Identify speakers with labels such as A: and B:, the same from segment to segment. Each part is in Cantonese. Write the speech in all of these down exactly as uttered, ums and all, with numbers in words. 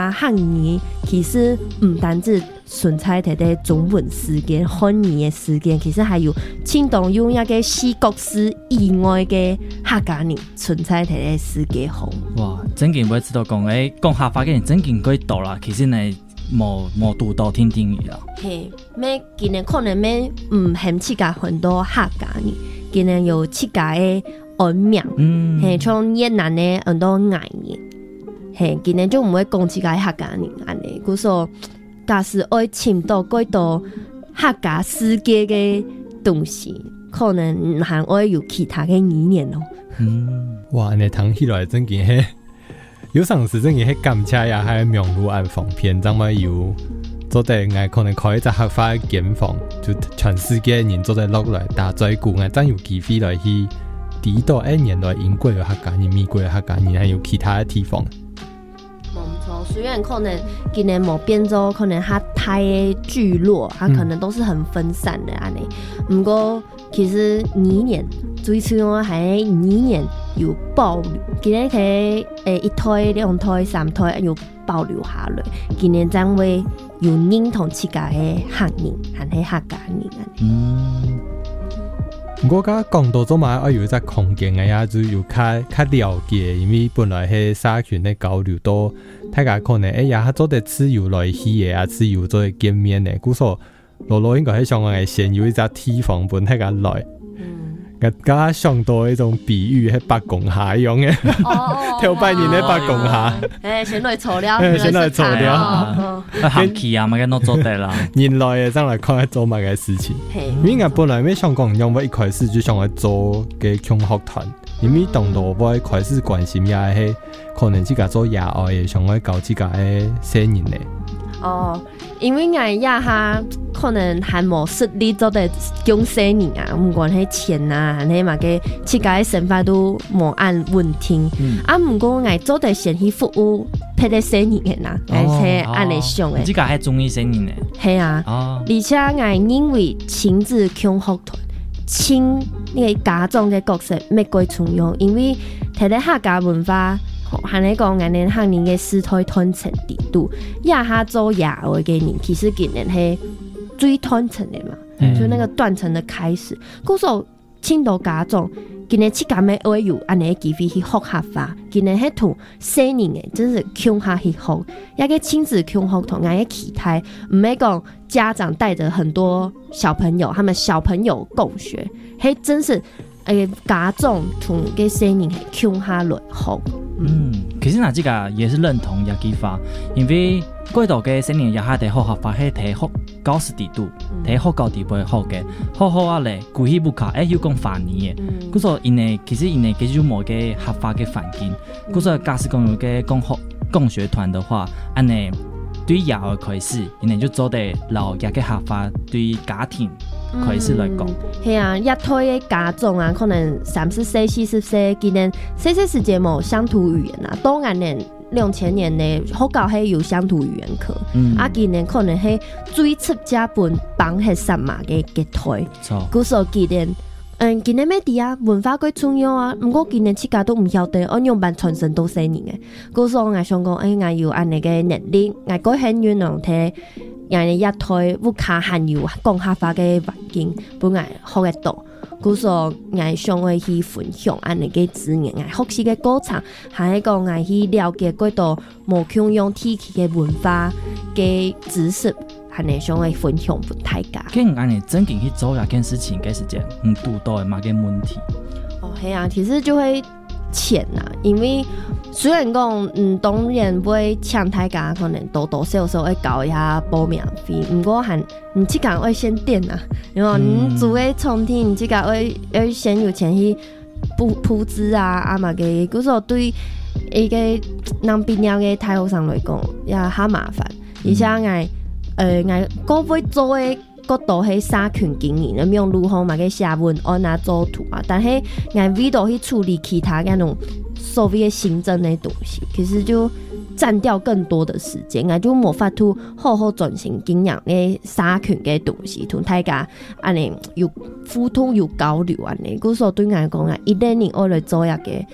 A: 家汉语其实唔单止纯粹摕在中文事件、汉语的事件，其实还有青岛有那个四国史以外的客家人纯粹摕在世界红。
B: 哇，真嘅要知道讲诶，讲客家嘅人真嘅幾多啦，其實呢冇冇讀到聽聽語啦。
A: 嘿，咩今年可能咩唔限七家很多客家人，今年有七家的安名，嗯，嘿，從越南的很多外人，嘿，今年就唔會講七家客家人安尼，故說假使愛尋到幾多客家世界嘅東西，可能還會有其他嘅語言咯。
C: 嗯，哇，你聽起來真嘅嘿。有陣時真係喺感謝呀，喺名錄案方片，咁咪有做得我可能開一隻客家嘅間房，就全世界人做得落來，但係最古我真有機會來去知道一年來英國嘅客家人、美國嘅客家人，還有其他嘅地方。
A: 冇錯，雖然可能今年冇變做可能它台嘅聚落，它可能都是很分散的安尼。不過其實語言最主要係語言有保留，今年佢誒一胎、兩胎、三胎有保留下來。今年將會有認同自家嘅客人，還係客家人安尼。
C: 嗯，我覺得講到咗嘛，我有一隻空間嘅呀，就有較較了解，因為本來係社群嘅交流多，大家可能誒呀，做得自由來去嘅啊，自由做見面嘅，故所羅羅應該係想講係先有一隻地方本大家來。我家想到一種比喻係八公蝦一樣嘅，條拜年嘅八公蝦，
A: 誒，先來炒料，
C: 誒，先來炒料，
B: 啊，客氣啊，咪嘅都做得啦。
C: 原來嘅真係看做乜嘅事情，因為我本來沒想講，因為一開始就想去做嘅共學團，因為當到我一開始關心也係可能自己做野外嘅，想去教自己嘅新人嘅。
A: 哦，因為我也哈可能還冇實力做得講生人啊，唔管係錢啊，還係嘛個自己嘅生活都冇按穩定。嗯、啊，唔過我做得先去服務別個生人嘅啦，而且按嚟想嘅。
B: 自己係中意生人嘅。係
A: 啊，哦、而且我認為親子共學團親呢個家長嘅角色乜鬼重要，因為睇到客家文化。還係講我哋客人嘅世代傳承程度，也下做野外嘅人，其實今年係最傳承嘅嘛，嗯、就那個斷層的開始。故所青島家長今年七家咪會有安尼機會去學客家，今年係同細人嘅，真是共下去學，一個親子共學同樣嘅期待，唔係講家長帶着很多小朋友，他們小朋友共學，係真是誒家長同嘅細人係共下來學。
B: 嗯，其實我自己也是認同呢句話，因為過度嘅成年也係睇學學法係睇學教師制度，睇學教地位學嘅，學學啊咧，故意不考，誒要講法年嘅，故所因為其實因為其實冇嘅合法嘅環境，故所假使講有嘅共學共學團的話，安尼對野外開始，因為就做得老一個合法對家庭。開始來講，
A: 係、嗯、啊，一胎嘅家長啊，可能三十歲、四十歲，今年細細時節冇鄉土語言啊，當然年兩千年嘅學校係有鄉土語言課，嗯、啊，今年可能係最出家本幫係什麼嘅嘅胎，故所今年，嗯，今年咩啲啊，文化幾重要啊，不過今年自家都唔曉得，我用辦傳承到四年嘅，故所我想講，誒，我要按你嘅能力，我個很願能睇。人哋一胎烏卡含有講客家嘅環境，本來學得到，故所我想會去分享安尼嘅資源，我學習嘅過程，還係講我去了解幾多無共用地區嘅文化嘅知識，係你想會分享俾大家。
B: 咁我哋真正去做一件事情嘅時間，唔遇到嘅乜嘅問題？
A: 哦，係啊，其實就會錢啊，因為雖然講嗯當然會搶大家可能多多少少會交一下報名費，不過還你這個會先墊啊，然後你做個重聽，你這個會會先有錢去鋪鋪資啊啊嘛嘅，故所對一個人畢業嘅大學生來講也較麻煩，而且我誒我個會做嘅。個都係社群經營，咁樣如何嘛嘅寫文案啊、做圖啊，但係我為到去處理其他嗰種所謂嘅行政嘅東西，其實就佔掉更多的時間，我就冇法度好好專心經營嘅社群嘅東西，同大家安尼有互動有交流安尼，故所對我講啊，一定要我來做一個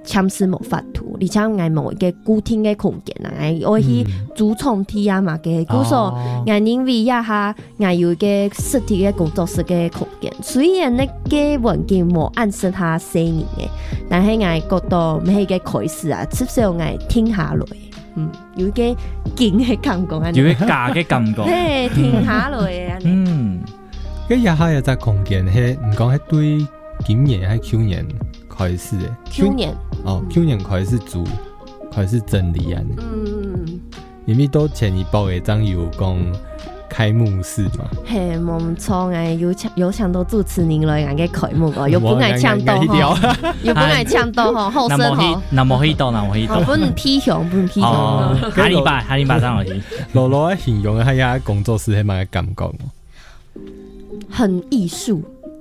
A: 签诗无法度，而且爱无一个固定的空间啊，爱我去主创体啊嘛嘅，故说爱认为一下爱有一个实体的工作室嘅空间，虽然那个环境无按适他四年嘅，但是爱觉得每个开始啊，至少爱停下来。嗯，有一個勁嘅感覺，
B: 有一個假嘅感覺，
A: 嘿，停下來嘅。
B: 嗯，
C: 嗰一下有隻空間，係唔講係對今年係去年開始嘅。
A: 去年
C: 哦，去年開始做，開始整理啊。
A: 嗯，
C: 因為到前一步嘅張有講開幕式嘛。
A: 嘿，冇錯嘅，有搶有搶到主持人來嘅開幕個，有本嚟搶到嗬，有本嚟搶到嗬，後生嗬，
B: 那冇去到，那冇去到，
A: 本批熊，本批熊。
B: 下禮拜，下禮拜上落去。
C: 羅羅嘅形容係下工作室係乜嘅感覺？
A: 很藝術。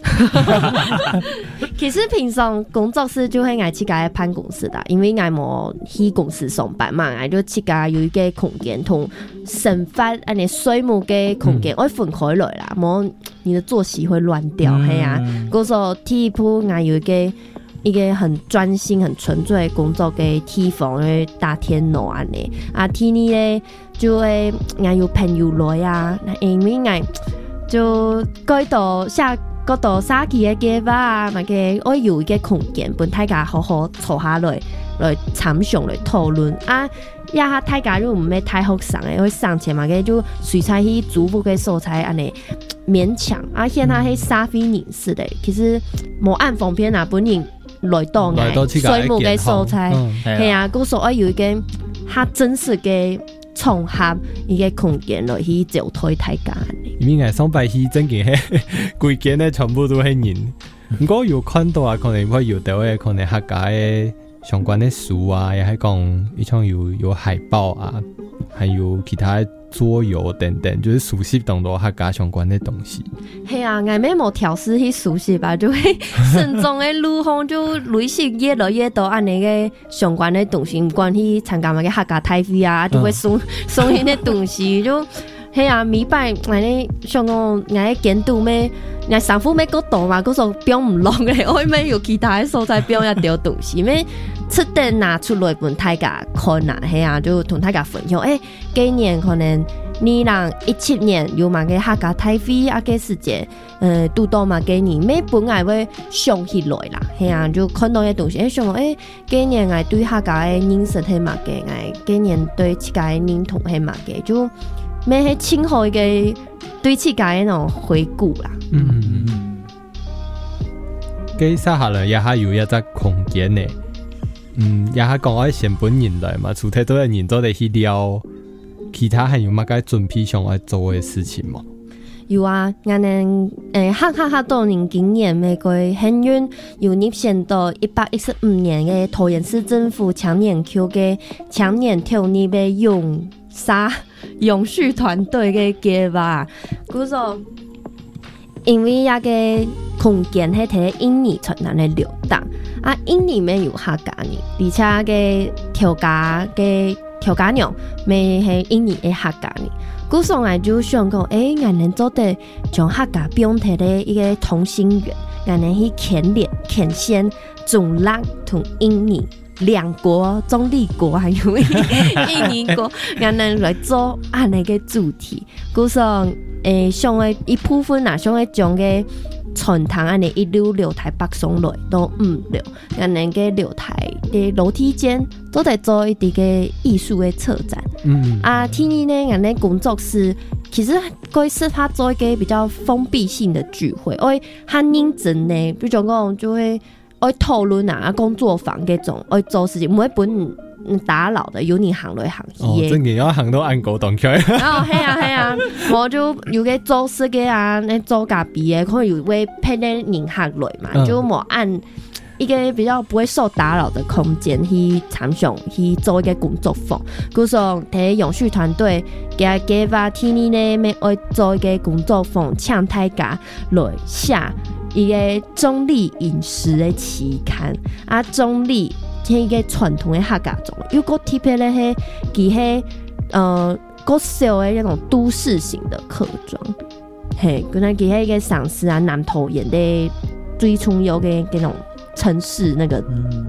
A: 其實平常工作室就會愛去家辦公室的，因為愛冇去公司上班嘛，愛就去家有一個空間同生活安尼水母嘅空間會分開來啦，冇你的作息會亂掉，係啊。嗰時候第一鋪愛有一個一個很專心、很純粹工作嘅地方嘅大天樓安尼，啊天呢咧就會愛有朋友來啊，因為愛就改到下。嗰度沙期嘅嘅吧，咪嘅我有一個空間，本大家好好坐下來來參詳來討論啊！一下大家如果唔係太學生嘅，會上前嘛嘅就隨才去逐步嘅素材安尼勉強啊，現在係沙飛凝視的，其實冇按封片啊，本人來到嘅水母嘅素材，係啊，嗰所我有一個較真實嘅綜合一個空間來去招待大家。
C: 因為上擺去整件係規間咧，全部都係人。不過有看到啊，可能會有到嘅可能客家嘅相關嘅書啊，也係講一種有有海報啊，還有其他桌遊等等，就是熟悉當到客家相關嘅東西。
A: 係啊，我咩冇調試去熟悉吧，就會慎重嘅路況就類似越來越多安尼嘅相關嘅東西，唔關去參加乜嘅客家大會啊，就會送送啲嘅東西就。係啊，每擺我哋像講我哋檢討咩，我上副咩嗰度嘛，嗰時候標唔落嘅，我咪有其他嘅所在標一條東西，咩出得拿出來俾大家看啊，係啊，就同大家分享。誒，今年可能二零一七年有嘛嘅客家大會啊嘅時節，誒，都到嘛今年咩本來會想起來啦，係啊，就看到嘅東西，誒，想講誒，今年我對客家嘅認識係嘛嘅，我今年對自家嘅認同係嘛嘅，就。咩係清好嘅對自家嘅那種回顧啦。
C: 嗯嗯。佢撒下來也係有一隻空間嘅，嗯，也係講我先本人來嘛，除咗都係人做嚟去聊，其他還有乜嘅準備上來做嘅事情嘛？
A: 有啊，我哋誒客客客多年經驗，美國很遠有入選到一百一十五年嘅桃園市政府青年區嘅青年條例嘅用沙。永續團隊嘅計劃，嗰個因為一個空間係睇印尼傳統嘅流動，啊印尼咩有客家人，而且嘅調家嘅調家娘咩係印尼嘅客家人，嗰時我就想講，誒我能做得將客家標題嘅一個同心圓，我能去牽連牽線中蘭同印尼。兩國中立國還有印尼國，我們來做安尼個主題。嗰時候誒，想嘅一部分啊，想嘅將嘅傳統安尼一路留台北上來到五樓，我們嘅留台嘅樓梯間都在做一啲嘅藝術嘅策展。嗯啊，天呢呢，我們工作室其實佢適合做一個比較封閉性的聚會，我很認真呢，比如講就會。愛討論啊，工作坊嗰種愛做事情，唔會本打擾的，有你行來行去嘅。
C: 哦，正經要行到按高檔去。哦，
A: 係啊係啊，我就有個做事嘅啊，你做咖啡嘅，可能有會配啲人客來嘛，嗯、就冇按一個比較不會受打擾的空間去參詳去做一個工作坊。嗰時候睇永續團隊嘅計劃，天呢呢咪愛做一個工作坊，請大家來下。一個中立飲食的期刊啊，中立係一個傳統的客家種，又個特別咧係佢係呃個小的那種都市型的客莊，係佢那佢係一個上市啊南投縣的最重要的那種城市那個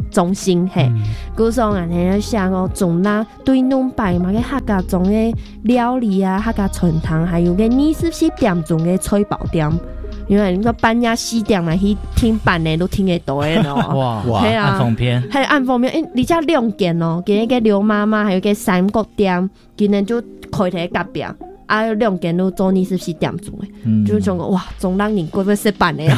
A: 中心嘿，古说安尼想讲从那对弄摆嘛个客家种的料理啊，客家传统，还有个二十四点钟的吹爆店。因为你说半夜四点来去听版的都听得到的咯。
B: 哇哇！暗封片，
A: 还有暗封片，诶，而且两间哦，今日个刘妈妈还有个三角店，今日就开喺隔壁，啊，两间都做二十四点钟的，嗯、就想讲哇，中人年过要食饭的。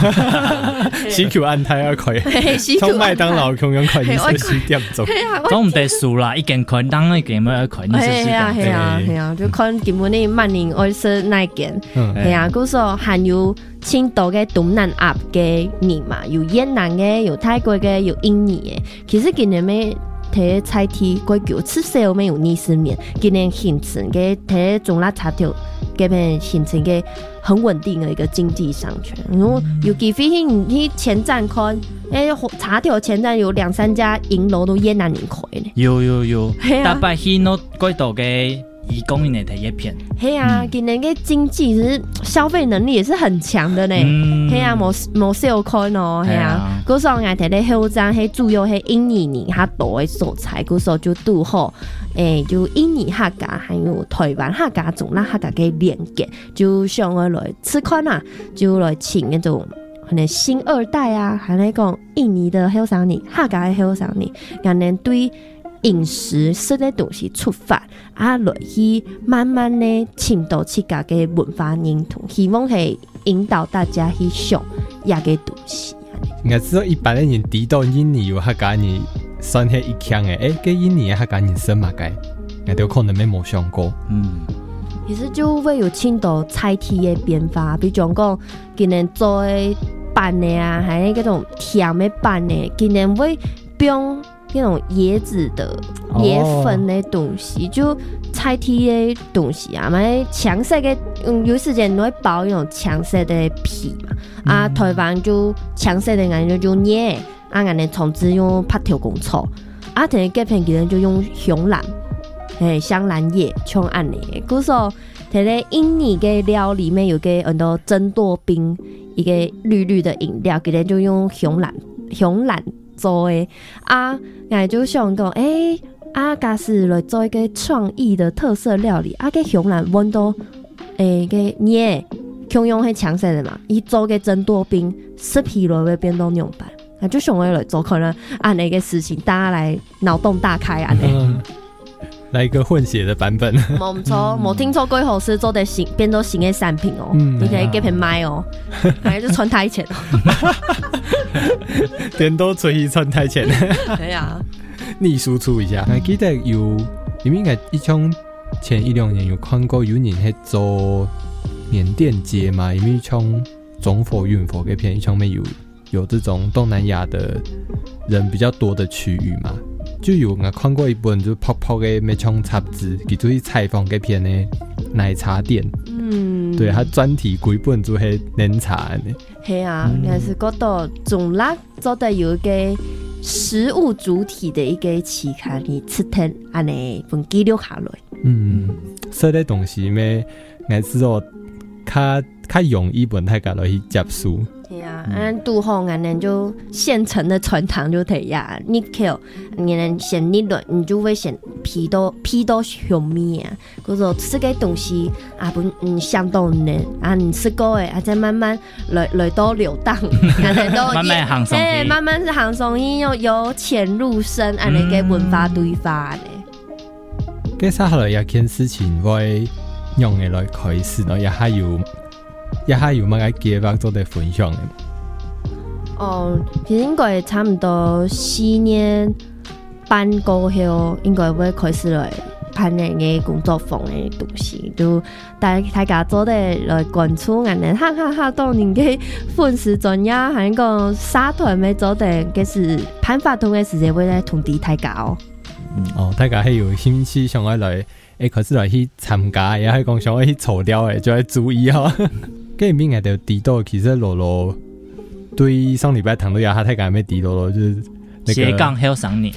C: C Q 安泰要开，从麦当劳共用开二十四点钟，
B: 总唔得输啦，一间开，当一间要开二十四点钟。系
A: 啊系啊系啊，就看基本的万宁爱食那间，系啊，嗰时含有。青岛嘅东南亚嘅人嘛，有越南嘅，有泰國嘅，有印尼嘅。其實今年咩睇菜題過叫吃少咩有二十年，今年形成嘅睇中辣茶條嗰邊形成嘅很穩定嘅一個經濟商圈。然後有幾飛去你前站看，誒茶條前站有兩三家銀樓都越南人開嘅。
B: 有有有，大擺去嗰嗰度嘅。以供應嚟睇一片，
A: 嘿啊，今年嘅經濟是消費能力也是很強的呢。嘿啊，冇冇少看哦，嘿啊，嗰時候我睇咧後站係主要係印尼人較多嘅所在，嗰時候就拄好，誒就印尼客家還有台灣客家種啦客家嘅連結，就上我來吃看啊，就來請那種可能新二代啊，還嚟講印尼的後生人、客家嘅後生人，人哋對。飲食食嘅東西出發啊，來去慢慢咧深度自家嘅文化認同，希望係引導大家去想一個東西。
C: 應該知道一般嘅人提到印尼有客家人算係一腔嘅，誒，嘅印尼嘅客家人生嘛嘅，我都可能沒冇想過。嗯，
A: 其實就會有深度菜體嘅變化，比如講今年做嘅飯嘅啊，還係嗰種甜嘅飯嘅，今年會變。那種椰子的椰粉的東西，哦、就菜體的東西啊，買強勢的，嗯，有時間都會包那種強勢的皮嘛。嗯、啊，台灣就強勢的人就用椰，啊，人哋從之用拍條公草，啊，睇嘅片嘅人就用香蘭，誒，香蘭葉像安尼。嗰時候睇咧印尼嘅料裡面有個很多珍多冰，一個綠綠的飲料，佢哋就用香蘭，香蘭。做誒啊，我就想講，誒、欸、啊，假使來做一個創意的特色料理，啊，個香蘭溫度誒個椰，強用係強勢的嘛，伊做個珍多冰，食皮落會變到兩版，啊，就想來做可能按那個事情，大家來腦洞大開啊！嗯
C: 來一個混血的版本，
A: 冇唔錯，冇聽錯鬼好事做得新變到新嘅產品哦，嗯、你可以給佢賣哦，還是賺太錢哦，
C: 點都出去賺太錢，
A: 對啊，
C: 逆輸出一下。我記得有，你們應該一種前一兩年有看過有人喺做緬甸街嘛，因為從中佛運佛嗰片上面有有這種東南亞的人比較多的區域嘛。就有我看過一本就泡泡嘅咩種雜誌，佢就去採訪嗰片嘅奶茶店，嗯，對，他專題幾本就係奶茶嘅。
A: 係啊，但是嗰度仲拉做得有一個食物主體的一個期刊，你出聽安尼本記錄下來。
C: 嗯，食啲東西咩，我知道較較容易本大家落去接受。
A: 對啊，按拄好，俺們就現成的傳統就睇呀。你 Q， 你能先你輪，你就會先皮都皮都香味啊。嗰種吃個東西啊，不嗯相當呢啊，你吃過誒，啊再慢慢來來到流蕩，
B: 慢慢行上去，
A: 慢慢是行上去，由由淺入深，按那個文化對話呢。
C: 跟住後來有件事情會用嘅來開始咯，也還有。也還有乜嘅計劃做啲分享嘅？
A: 哦，其實應該差唔多四年半過後，應該會開始來辦呢個工作坊嘅東西，就大大家做啲來關注人哋，哈哈哈！當年嘅粉絲專業，還講社團咪做啲，嘅是辦法同嘅時間會來通知大家哦。
C: 嗯、哦，大家係有興趣想要來，誒，開始來去參加，也係講想要去籌料嘅，就要注意哦。跟住邊個就提到，其實羅羅對上禮拜談到也他太敢沒提羅羅，就是那個
B: 斜槓還有賞你，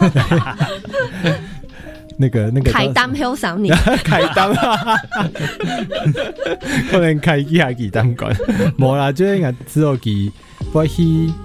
C: 那個那個
A: 開單還有賞你，
C: 開單啊，可能開機下幾單講，冇啦，即係我之後佢我去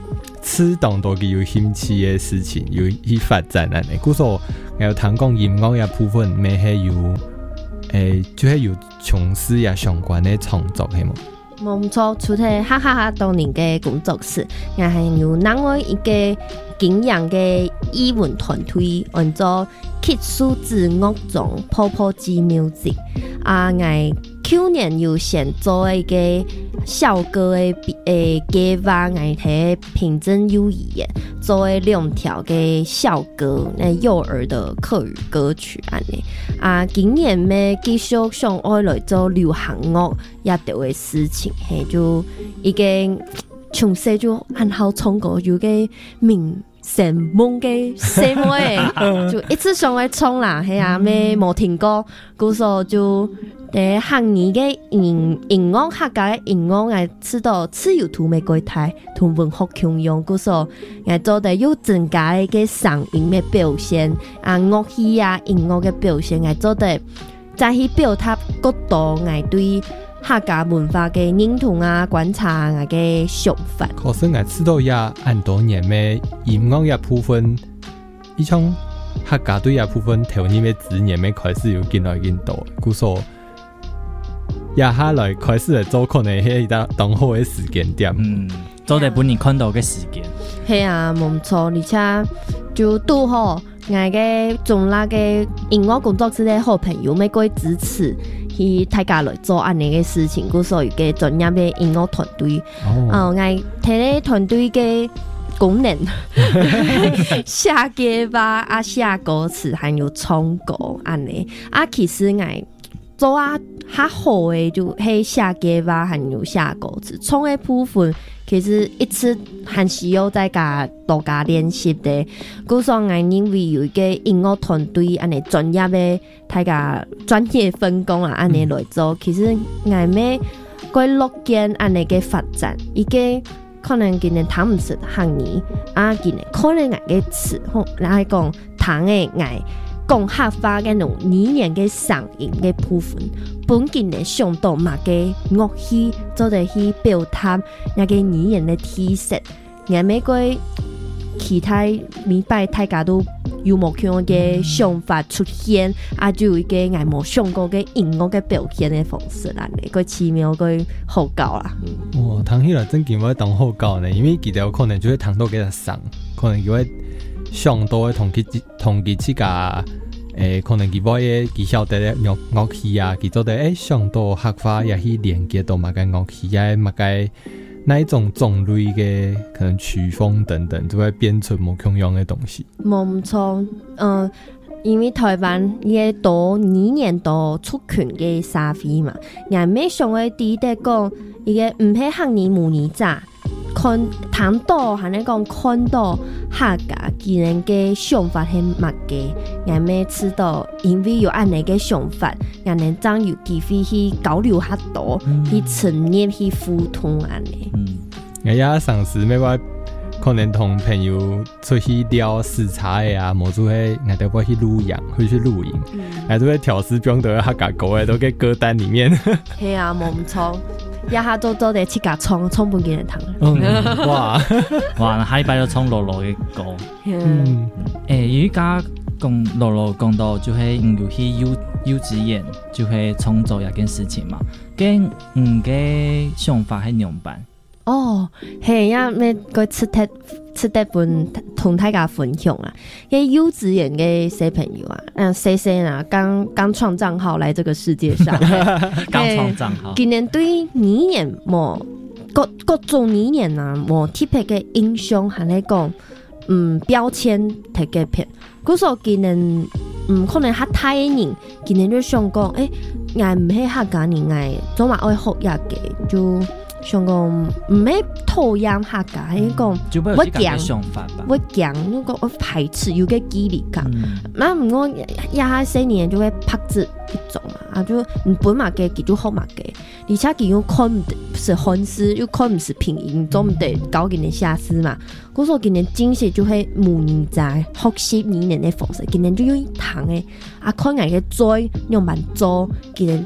C: 此当多嘅有兴趣嘅事情，有去发展安尼。故说有谈讲音乐嘅部分，咪系有诶，就系有从事也相关嘅创作，系冇？
A: 冇錯，除咗哈哈哈當年嘅工作室，我係有另外一個經營嘅藝文團隊，叫做傑數字樂種 Popo G Music。啊，我去年有先做一個校歌嘅誒計劃，我睇平鎮幼兒園做嘅兩條嘅校歌，誒幼兒的客語歌曲安尼。啊，今年咩繼續想愛來做流行樂也得嘅事情，係就已經從細就很好唱歌，有個名成夢嘅細妹，就一直想來唱啦，係啊，咩冇聽過，故所就誒漢語嘅音音樂客家嘅音樂，我知道自由圖玫瑰台同文學共用，故所我做得有增加嘅聲音嘅表現，啊樂器啊音樂嘅表現，我做得再去表達更多我對客家文化嘅認同啊、觀察啊嘅想法。
C: 可是我知道也很多年嘅音樂嘅部分，以前客家對嘅部分頭年嘅字年嘅開始有見來見到，故所。也下來開始嚟做，可能係一個當好嘅時間點。
B: 嗯，做得本年看到嘅時間。
A: 係啊，冇錯，而且就拄好我嘅中拉嘅音樂工作室嘅好朋友，每個支持去大家來做安尼嘅事情，故所有嘅專業嘅音樂團隊。哦，我睇咧團隊嘅功能，寫歌吧，啊寫歌詞，還有唱歌安尼。啊，其實我做啊較好嘅就係寫歌吧，還有寫歌詞，唱嘅部分其實一直還需要再加多加練習的。故所我認為有一個音樂團隊安尼專業嘅大家專業分工啊，安尼來做，嗯、其實我咩過樂見安尼嘅發展，伊個可能今年談唔實行語啊，今年可能我嘅詞，吼，然後講談嘅我。講客話嘅種語言嘅聲音嘅部分，本件嘅上到乜嘅樂器，做得去表達那個語言嘅特色。而每個其他禮拜大家都有目標嘅想法出現，啊，就有一個我冇想過嘅音樂嘅表現嘅方式啦，呢個奇妙嘅好搞啦。
C: 哦，談起來真見我當好搞呢，因為記得可能就會談到幾個聲，可能就會。上多同佢同佢自家誒，可能佢買嘅佢曉得樂樂器啊，佢做得誒上多客話也去連接到乜嘅樂器，也乜嘅那一種種類嘅可能曲風等等，就會變出冇共樣嘅東西。冇
A: 錯，嗯、呃，因為台灣也多年年多出拳嘅社會嘛，人咩上嘅啲得講，伊個唔係行年模擬咋。看談到係你講看到客家佢人嘅想法係乜嘅，人咩知道，因為有安尼嘅想法，人哋真有機會去交流下多，嗯、去承認去互通安尼。
C: 嗯，我也上次咩話，可能同朋友出去聊視察嘅啊，冇做係我哋會去錄影，會去錄影，我都會調視標到客家歌嘅，都喺歌單裡面。
A: 係啊，冇唔錯。一下做做啲切架創創半幾人糖，
B: 哇哇！下禮拜就創羅羅嘅歌，嗯，誒，而家講羅羅講到就係唔要去幼幼稚園，就係創作一件事情嘛，跟唔嘅想法係兩版。
A: 哦，係啊，咩個出得出得本同大家分享啊！嘅幼稚園嘅小朋友啊，嗯，C C 啊，剛剛創賬號來這個世界上，
B: 剛創賬號，
A: 今年對語言冇各各種語言啊，冇特別嘅印象，係嚟講，嗯，標籤特別片。嗰時候今年，嗯，可能較大嘅人，今年就想講，誒，我唔係客家人，我做埋愛學日嘅就。想講唔係討厭客家，係講我講我講，如果我排斥有個距離感，那唔過一下四年就會拍子一種嘛，啊就你本嘛嘅佢就學嘛嘅，而且佢又看唔是漢字，又看唔是拼音，總唔得搞佢哋寫詩嘛。嗰時候佢哋真係就係模擬在學習語言嘅方式，佢哋就用糖嘅，啊看人嘅做用慢做，佢哋就。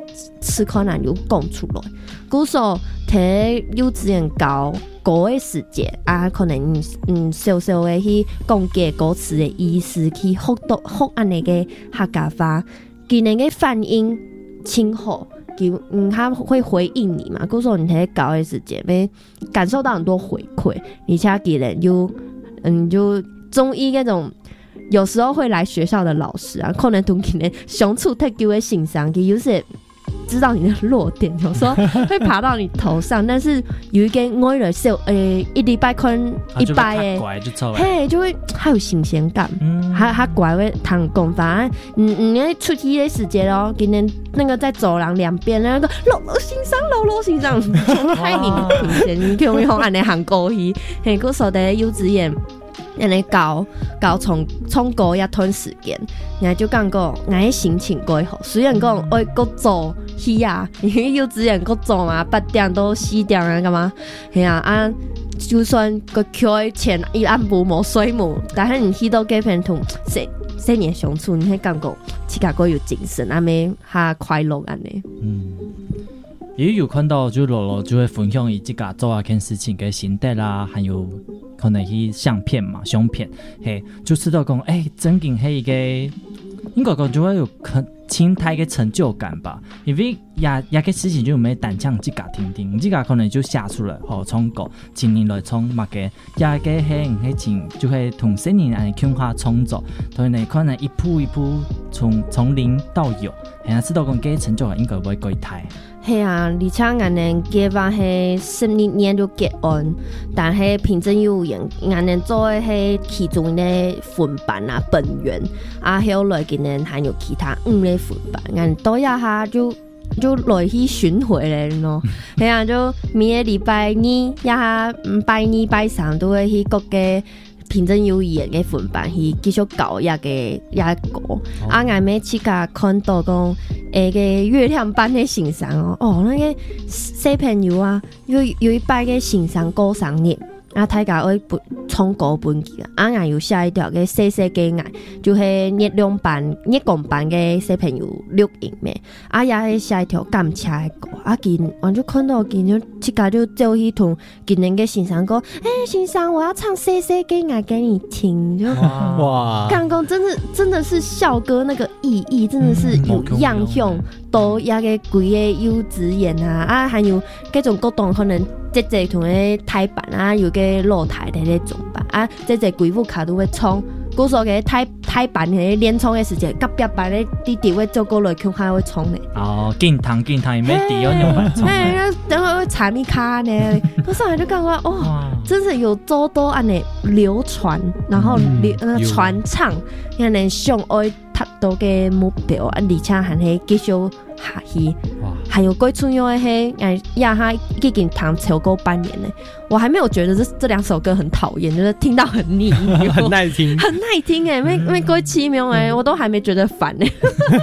A: 词可能就讲出来。古说摕幼稚园教歌的时节啊，可能嗯小小的去讲解歌词的意思，去学到学安尼个客家话，今年的反应挺好。嗯，他会回应你嘛？古说你摕教的时节，要感受到很多回馈，而且今年就嗯就中医那种。有时候会来学校的老师啊，可能同今年相处太久的欣赏，有些知道你的弱点，有时候会爬到你头上，但是有一个我的小诶，一礼拜可能一百诶，嘿，就会还有新鲜感，嗯，还还乖会谈讲法，嗯嗯，因为出题的时间咯，今天那个在走廊两边那个老老欣赏，老老欣赏，太明显，你可以用安尼韩国语，嘿，我说的幼稚园。安尼教教从从高也吞时间，然后就讲讲俺的心情过好。虽然讲我搁做戏啊，因为幼稚园搁做嘛，八点到四点啊，干嘛？系啊啊！就算个扣钱一按部无水母，但是你去到这边同谁谁年相处，你会感觉自己个有精神，阿妹哈快乐安尼。嗯。
B: 也有看到就罗罗就会分享伊自家做啊件事情嘅心得啦，还有可能去相片嘛、相片，嘿，就知道讲，哎、欸，真紧係一個，應該講就會有很輕大嘅成就感吧，因為也也個事情就沒單槍自家聽聽，自家可能就寫出來，吼，從個今年來從乜嘅，也個係係前就係同新年安尼向下創作，所以呢可能一步一步從從零到有，係啊，知道講嘅成就感應該會幾大。
A: 係啊，而且俺哋結婚係十二年就結婚，但係平鎮幼兒園俺哋做嘅係其中嘅分班啊本源，啊後來今年還有其他五個分班，俺都一下就就來去巡迴咧咯。係啊，就每個禮拜二一下拜二拜三都會去各個平鎮幼兒園嘅分班去繼續教一個一個，啊俺每次個看到講。誒嘅月亮班嘅欣賞哦，哦那個小朋友啊，有有一擺嘅欣賞過生日，啊大家會從歌本記啊，啊俺有下一條嘅細細嘅眼，就係月亮班、月光班嘅小朋友錄影咩，啊也係下一條感謝嘅歌，啊見我就看到見咗，即刻就走去同今年嘅欣賞講，誒欣賞我要唱細細嘅眼給你聽，就哇，剛剛真的真的是校歌那個意義真的是有樣向，到也嘅幾個幼稚園啊，啊還有各種各種可能。即係同嘅台版啊，有個露台嘅咧種吧，啊，即係幾副卡都會衝，嗰時候嘅台台版嘅練衝嘅時間，隔壁班嘅弟弟會做過來，佢還會衝咧。
B: 哦，健堂健堂，咩弟要用來衝？
A: 誒，等會會查你卡呢，嗰時候就感覺哦，真是有做到安尼流傳，然後流呃傳唱，讓人上愛達到嘅目標，啊，而且還係繼續下去。還有最重要的係，哎呀，他已經彈超過半年了，我還沒有覺得這這兩首歌很討厭，就是聽到很膩，
C: 很耐聽，
A: 很耐聽誒，咩咩過七秒誒，我都還沒覺得煩誒。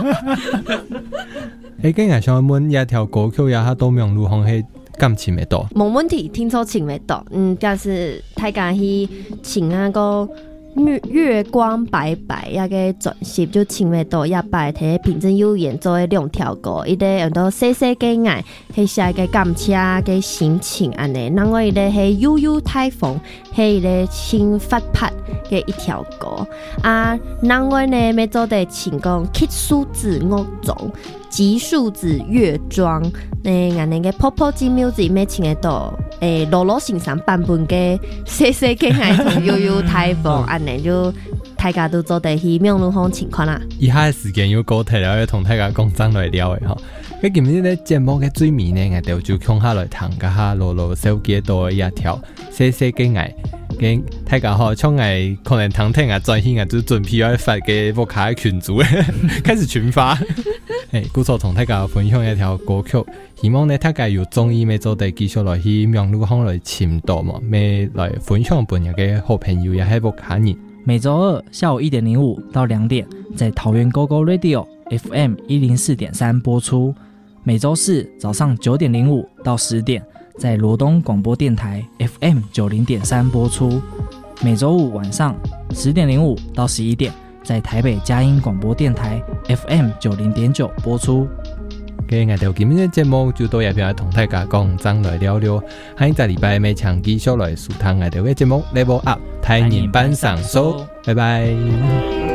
C: 誒，今日想問一條歌曲，呀，它都名路行係咁清未到？
A: 冇問題，聽錯清未到，嗯，但是大家去請那個。月月光白白一個專輯就請回到一擺睇平鎮幼兒園做嘅兩條歌，伊個用到細細嘅愛，係寫個感謝嘅心情安尼。另外伊個係悠悠台風，係伊個輕發拍嘅一條歌。啊，另外呢要做的請講奇數字樂種，奇數字樂莊，誒安尼個泡泡機 music 要請回到誒羅羅欣賞版本嘅細細嘅愛同悠悠台風安尼。就大家都做得去明路風情況啦。
C: 以下嘅時間要過題了，要同大家講爭來聊嘅吼。咁今日咧節目嘅最尾呢，我哋就向下來談家下羅羅手機度一條細細嘅愛，跟大家吼從愛可能聽聽啊轉型啊，就準備要發嘅博卡群組開始群發。誒，故所同大家分享一條歌曲，希望呢大家有中意咩做地繼續來去明路風來尋到嘛，咩來分享本日嘅好朋友也係博卡人。
B: 每周二下午一點零五到兩點，在桃園 Go Go Radio F M 一零四點三播出；每周四早上九點零五到十點，在羅東廣播電台 F M 九零點三播出；每周五晚上十點零五到十一點，在台北佳音廣播電台 F M 九零點九播出。
C: OK， 我哋今日嘅節目就到呢邊同大家講爭來聊聊，下一個禮拜咪長繼續來收聽我哋嘅節目 Level Up 台語班上手，拜拜。